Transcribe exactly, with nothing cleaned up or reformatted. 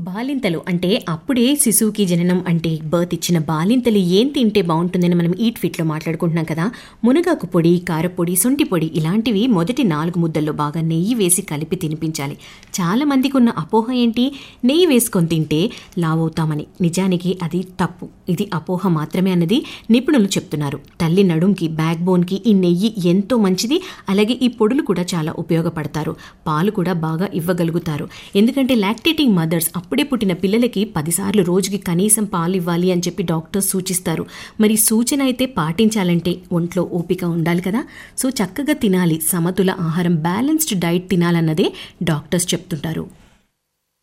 బాలింతలు అంటే అప్పుడే శిశువుకి జననం అంటే బర్త్ ఇచ్చిన బాలింతలు ఏం తింటే బాగుంటుందని మనం ఈట్ ఫిట్లో మాట్లాడుకుంటున్నాం కదా. మునగాకు పొడి, కారపొడి, సొంటి పొడి ఇలాంటివి మొదటి నాలుగు ముద్దల్లో బాగా నెయ్యి వేసి కలిపి తినిపించాలి. చాలా మందికి ఉన్న అపోహ ఏంటి, నెయ్యి వేసుకొని తింటే లావవుతామని. నిజానికి అది తప్పు, ఇది అపోహ మాత్రమే అన్నది నిపుణులు చెప్తున్నారు. తల్లి నడుంకి, బ్యాక్ బోన్కి ఈ నెయ్యి ఎంతో మంచిది. అలాగే ఈ పొడులు కూడా చాలా ఉపయోగపడతారు. పాలు కూడా బాగా ఇవ్వగలుగుతారు. ఎందుకంటే లాక్టేటింగ్ మదర్స్ అప్పుడే పుట్టిన పిల్లలకి పదిసార్లు రోజుకి కనీసం పాలు ఇవ్వాలి అని చెప్పి డాక్టర్స్ సూచిస్తారు. మరి సూచన అయితే పాటించాలంటే ఒంట్లో ఓపిక ఉండాలి కదా. సో చక్కగా తినాలి, సమతుల ఆహారం, బ్యాలెన్స్డ్ డైట్ తినాలన్నదే డాక్టర్స్ చెప్తుంటారు.